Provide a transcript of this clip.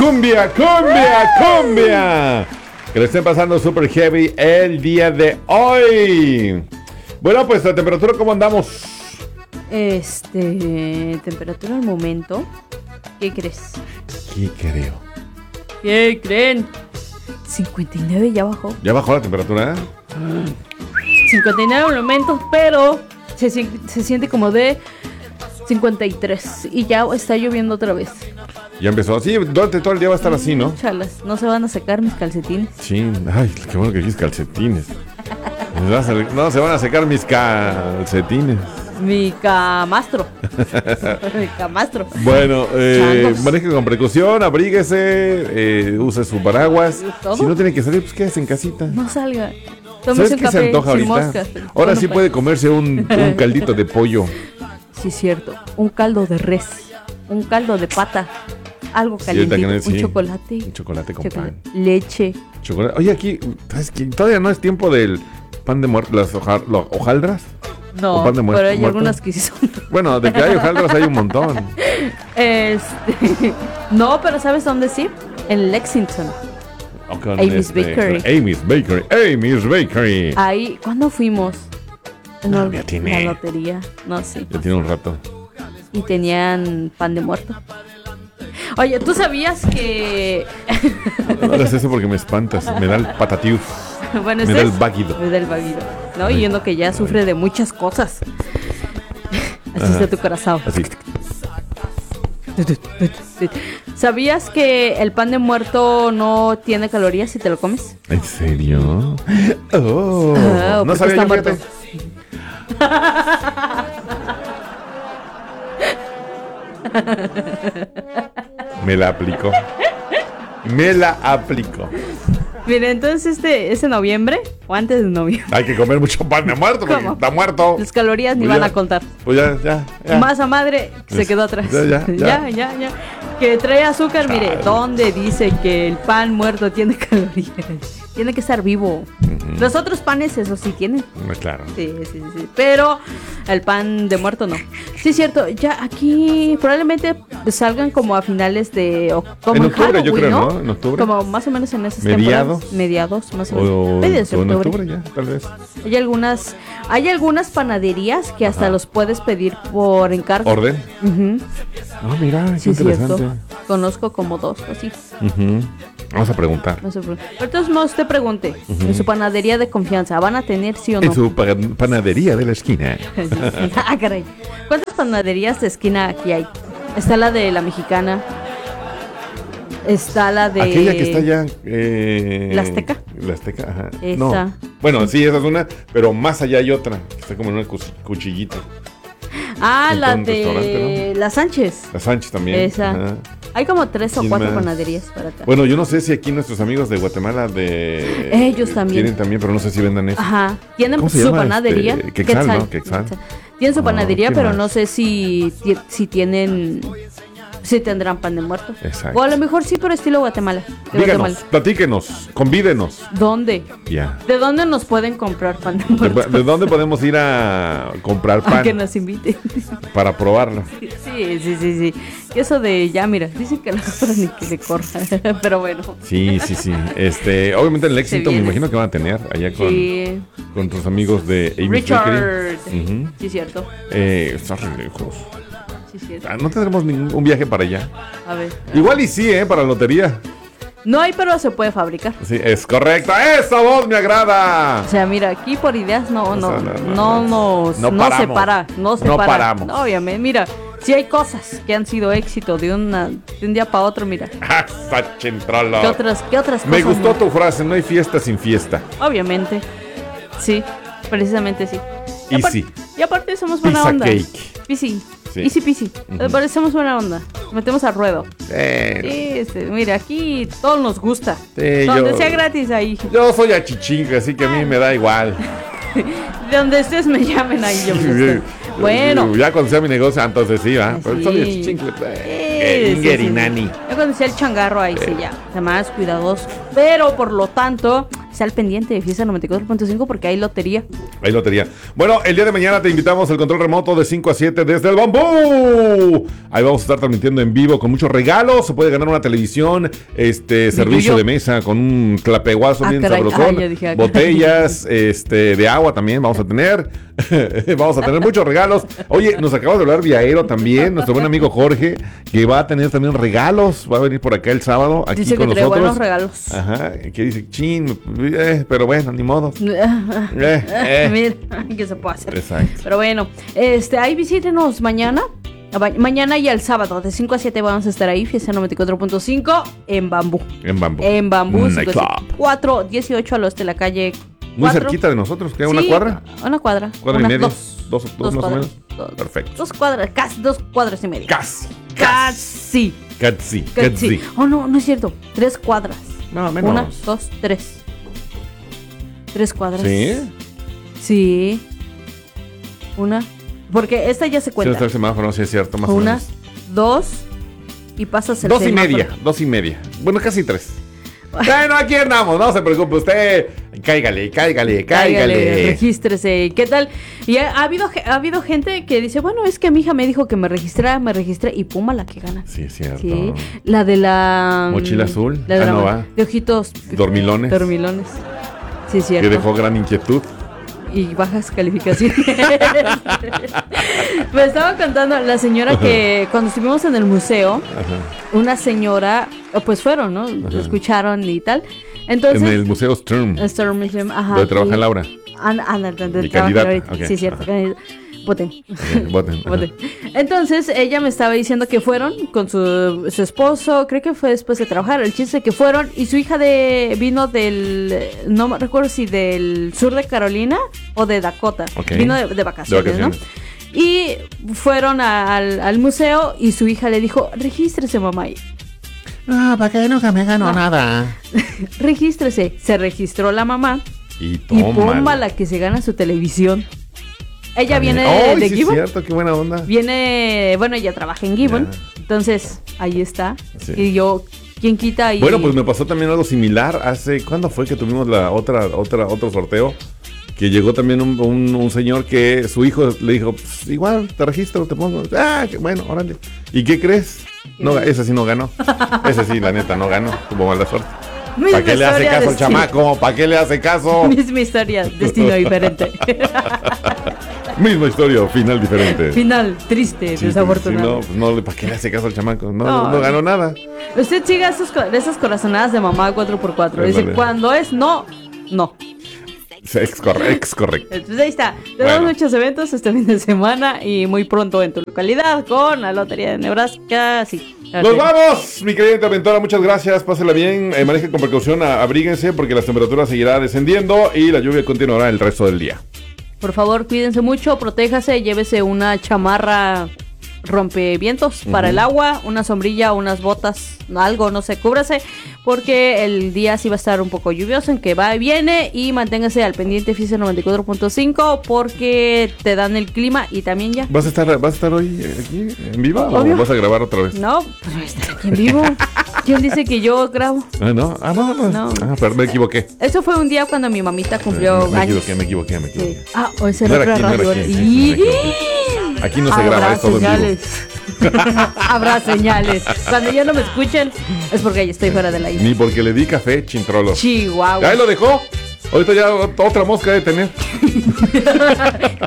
cumbia, cumbia, cumbia. Que lo estén pasando super heavy el día de hoy. Bueno, pues la temperatura, ¿cómo andamos? Temperatura al momento. ¿Qué crees? ¿Qué creo? ¿Qué creen? 59 ya bajó. ¿Ya bajó la temperatura? 59 al momento, pero se siente como de 53 y ya está lloviendo otra vez. Ya empezó así, durante todo el día va a estar así, ¿no? Chalas, no se van a secar mis calcetines. Sí, ay, qué bueno que dijiste calcetines. No se van a secar mis calcetines. Mi camastro. Mi camastro. Bueno, maneje con precaución, abríguese, use su paraguas. ¿Todo? Si no tiene que salir, pues quédese en casita. No salga. ¿Sabes Tómese un qué se café antoja sin ahorita? moscas. Ahora sí Bueno, puede comerse un caldito de pollo. Sí, cierto. Un caldo de res. Un caldo de pata. Algo caliente. Sí, un chocolate. Un chocolate con pan. Leche. Chocolate. Oye, aquí, ¿sabes qué? Todavía no es tiempo del pan de muerto, las hojaldras. No, pan de pero hay muerto. algunas que sí son. Bueno, de que hay hojaldras hay un montón. No, pero ¿sabes dónde sí? En Lexington. Amy's Bakery. Amy's Bakery. Ahí, ¿cuándo fuimos? No, ya tiene. La lotería. No, sí. Ya tiene un rato. Y tenían pan de muerto. Oye, ¿tú sabías que...? No hagas eso porque me espantas. Me da el patatius. Bueno, me da el váguido. Me da el váguido. ¿No? Y uno que ya sufre de muchas cosas. Así está tu corazón. Así. ¿Sabías que el pan de muerto no tiene calorías si te lo comes? ¿En serio? Oh, no sabía está yo, muerto. Me la aplicó. Me la aplicó. Mira, entonces ese noviembre o antes de noviembre. Hay que comer mucho pan de muerto porque ¿Cómo? está muerto. Las calorías ni Pues van a contar. Pues ya. Masa madre se quedó atrás. Ya. Que trae azúcar, Chale. mire, ¿dónde dice que el pan muerto tiene calorías? Tiene que estar vivo. Los otros panes, eso sí tienen. Claro. Sí. Pero el pan de muerto no. Sí, es cierto. Ya aquí probablemente salgan como a finales de... Como En octubre, Halloween, yo creo, ¿no? En octubre. Como más o menos en esas Mediados. temporadas. Mediados, más o menos. O Mediados de en octubre. octubre ya, tal vez. Hay algunas panaderías que hasta los puedes pedir por encargo. ¿Orden? Ujú. Ah, mira, qué Sí, es interesante. cierto. Conozco como dos, así. Vamos a preguntar. No sé por qué. Pero de todos modos te pregunte, en su panadería de confianza, ¿van a tener sí o no? En su panadería de la esquina. Ah, caray. ¿Cuántas panaderías de esquina aquí hay? Está la de la Mexicana. Está la de... Aquella que está allá... ¿La Azteca? La Azteca, ajá. Esa. No. Bueno, sí, esa es una, pero más allá hay otra, que está como en una cuchillita. Ah, Junto la a un restaurante, de la Sánchez. La Sánchez también. Esa. Ajá. Hay como 3 o ¿Quién 4 más? panaderías para acá. Bueno, yo no sé si aquí nuestros amigos de Guatemala Ellos también. tienen también, pero no sé si vendan eso. Ajá. Tienen ¿Cómo se su llama? panadería. Quetzal, ¿no? Quetzal. Tienen su panadería, ¿qué pero más? no sé si tienen... Si tendrán pan de muerto. Exacto. O a lo mejor sí, pero estilo Guatemala. De Díganos, Guatemala. platíquenos, convídenos. ¿Dónde? Ya. ¿De dónde nos pueden comprar pan de muerto? ¿De dónde podemos ir a comprar A que pan nos inviten. para probarlo? Sí. Y eso de ya, mira, dicen que la compra ni que le corra. Pero bueno. Sí. Obviamente en el éxito me viene. imagino que van a tener allá Sí. con tus amigos de Amy's Bakery. Richard. Sí, cierto. Está re lejos. Sí, cierto. No tendremos un viaje para allá. A ver. Igual y sí, para la lotería. No hay, pero se puede fabricar. Sí, es correcto. ¡Esa voz me agrada! O sea, mira, aquí por ideas no paramos. se para. paramos. No, obviamente, mira, si hay cosas que han sido éxito de un día para otro, mira. ¡Ja, Sachentrola! ¿Qué otras cosas? Me gustó no? tu frase, no hay fiesta sin fiesta. Obviamente. Sí, precisamente sí. Y aparte somos buena Pizza onda. cake. Pisi. Sí. Easy peasy. Aparte somos buena onda. Nos metemos al ruedo. Sí, Mira, aquí todo nos gusta. Sí, Donde yo- sea gratis ahí. yo soy achichinga, así que a mí me da igual. De donde estés me llamen ahí. Yo me estoy. Bueno. Ya cuando sea mi negocio, entonces sí, ¿va? Pero Sí. soy achichinga. Sí. Yo conocí el changarro ahí, sí, ya. Además, cuidadoso. Pero por lo tanto, sea al pendiente de Fiesta 94.5 porque hay lotería. Hay lotería. Bueno, el día de mañana te invitamos al control remoto de 5 a 7 desde el Bambú. Ahí vamos a estar transmitiendo en vivo con muchos regalos. Se puede ganar una televisión, servicio de mesa con un clapeguazo bien sabrosón. Botellas, de agua también vamos a tener. Vamos a tener muchos regalos. Oye, nos acaba de hablar Viaero también, nuestro buen amigo Jorge, que va a tener también regalos. Va a venir por acá el sábado aquí dice con que trae nosotros. Buenos regalos. Ajá, que dice, pero bueno, ni modo. Mira, ¿qué se puede hacer? Exacto. Pero bueno, ahí visítenos mañana. Mañana y el sábado, de 5 a 7 vamos a estar ahí, Fiesta 94.5 en Bambú. En Bambú. En Bambú, Nightclub. 418 al oeste de la calle. Muy 4. Cerquita de nosotros, ¿qué? ¿Una cuadra? Una cuadra. ¿Cuadra y media? Dos más cuadras, o menos. Dos. Perfecto. 2 cuadras, casi 2 cuadras y media. Casi. Oh, no es cierto. 3 cuadras. No, menos. 1, 2, 3. 3 cuadras. ¿Sí? Sí. Una. Porque esta ya se cuenta. Sí, está el semáforo, sí es cierto, más o menos. 1, 2 y pasas el 2 y media. Bueno, casi 3. Bueno, aquí andamos, no se preocupe usted. Cáigale. Regístrese. ¿Qué tal? Y ha habido gente que dice, bueno, es que mi hija me dijo que me registré y puma la que gana. Sí, es cierto. Sí. La de la mochila azul. La de, de ojitos. Dormilones. Sí, es cierto. Que dejó gran inquietud. Y bajas calificaciones. Me estaba contando la señora que cuando estuvimos en el museo, ajá, una señora, pues fueron, ¿no? Ajá. Escucharon y tal. Entonces, en el Museo Sturm. Museum, ajá. Donde trabaja Laura. Mi candidata. Okay. Sí, cierto. Voten. Voten. Entonces, ella me estaba diciendo que fueron con su esposo, creo que fue después de trabajar, el chiste que fueron, y su hija vino del, no me recuerdo si del sur de Carolina o de Dakota. Okay. Vino de vacaciones, ¿no? Y fueron al museo y su hija le dijo, regístrese, mamá. No, para que nunca me gano nada. Regístrese. Se registró la mamá y toma la que se gana su televisión. Ella viene de Gibbon. Es cierto, qué buena onda. Ella trabaja en Gibbon. Yeah. Entonces, ahí está. Sí. Y yo, ¿quién quita? Bueno, pues me pasó también algo similar. ¿Cuándo fue que tuvimos otro sorteo? Que llegó también un señor que su hijo le dijo, pues, igual, te registro, te pongo. Qué bueno, órale. ¿Y qué crees? No, ese sí no ganó. Ese sí, la neta, no ganó. Tuvo mala suerte. ¿Para qué le hace caso al chamaco? ¿Para qué le hace caso? Misma historia, destino diferente. Misma historia, final diferente. Final triste, sí, desafortunado. Sí, no, ¿para qué le hace caso al chamaco? No ganó nada. Usted siga esas corazonadas de mamá 4x4. Dice, cuando es no. Es correcto. Entonces ahí está. Tenemos muchos eventos este fin de semana y muy pronto en tu localidad con la Lotería de Nebraska. Sí. ¡Nos vamos! Mi querida interventora, muchas gracias. Pásela bien. Manejen con precaución, abríguense porque la temperatura seguirá descendiendo y la lluvia continuará el resto del día. Por favor, cuídense mucho, protéjase, llévese una chamarra rompevientos para el agua, una sombrilla, unas botas, algo, no sé, cúbrase, porque el día sí va a estar un poco lluvioso, en que va y viene, y manténgase al pendiente Fiesta 94.5 porque te dan el clima y también ya. ¿Vas a estar hoy aquí en vivo o vas a grabar otra vez? No, pues voy a estar aquí en vivo. ¿Quién dice que yo grabo? No. Pero me equivoqué. Eso fue un día cuando mi mamita cumplió años. Me equivoqué. Sí. Ese era otra radio. Aquí no se graba, es todo en vivo. Habrá señales. Cuando ya no me escuchen, es porque ya estoy fuera de la isla. Ni porque le di café, chintrolo. Chihuahua. Ahí lo dejó. Ahorita ya otra mosca de tener.